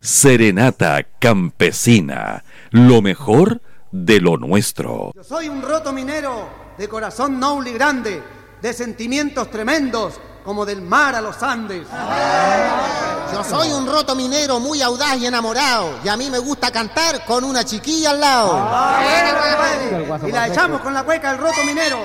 Serenata Campesina, lo mejor de lo nuestro. Yo soy un roto minero, de corazón noble y grande, de sentimientos tremendos, como del mar a los Andes. Yo soy un roto minero muy audaz y enamorado, y a mí me gusta cantar con una chiquilla al lado. Y la echamos con la cueca del roto minero.